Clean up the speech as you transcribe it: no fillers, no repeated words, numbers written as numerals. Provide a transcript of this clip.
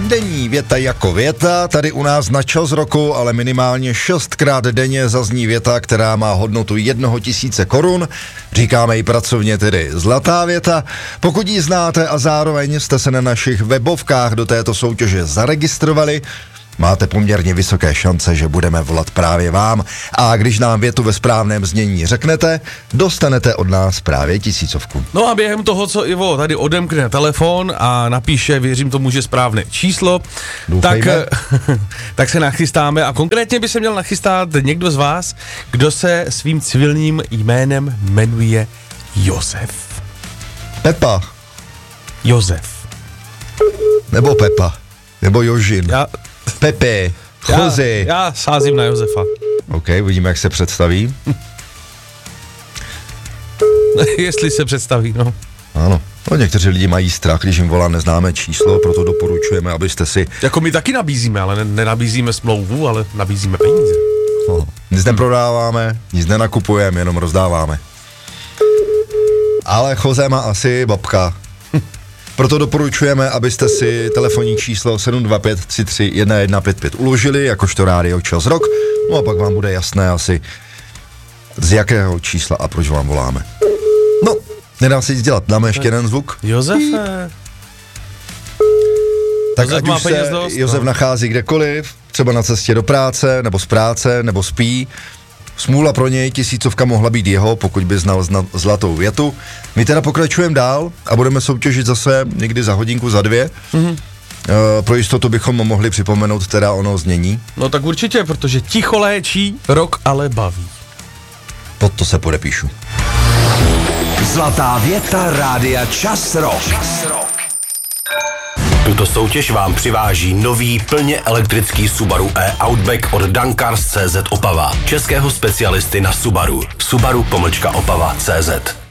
denní věta jako věta, tady u nás na Čas roku, ale minimálně 6krát denně zazní věta, která má hodnotu 1000 korun. Říkáme ji pracovně tedy zlatá věta. Pokud ji znáte a zároveň jste se na našich webovkách do této soutěže zaregistrovali, máte poměrně vysoké šance, že budeme volat právě vám. A když nám větu ve správném znění řeknete, dostanete od nás právě 1000. No a během toho, co Ivo tady odemkne telefon a napíše, věřím tomu, že správné číslo, tak se nachystáme a konkrétně by se měl nachystat někdo z vás, kdo se svým civilním jménem jmenuje Josef. Pepa. Josef. Nebo Pepa. Nebo Jožin. Pepe, Jose. Já sázím na Josefa. OK, uvidíme, jak se představí. Jestli se představí, no. Ano. No, někteří lidi mají strach, když jim volá neznámé číslo, proto doporučujeme, abyste si... Jako my taky nabízíme, ale nenabízíme smlouvu, ale nabízíme peníze. No, nic neprodáváme, nic nenakupujeme, jenom rozdáváme. Ale Jose má asi babka. Proto doporučujeme, abyste si telefonní číslo 725 33 1155 uložili, jakožto rádio Čas rok, no a pak vám bude jasné asi, z jakého čísla a proč vám voláme. No, nedá se nic dělat, dáme ještě jeden zvuk. Josefe. Tak Josef ať už se Josef nachází kdekoliv, třeba na cestě do práce, nebo z práce, nebo spí, smůla pro něj, 1000 mohla být jeho, pokud by znal zlatou větu. My teda pokračujeme dál a budeme soutěžit zase někdy za hodinku, za 2. Pro jistotu bychom mohli připomenout teda ono znění. No tak určitě, protože ticho léčí, rok ale baví. Pod to se podepíšu. Zlatá věta rádia Čas rok. Tuto soutěž vám přiváží nový plně elektrický Subaru e-Outback od Dankars.cz Opava. Českého specialisty na Subaru. Subaru-Opava.cz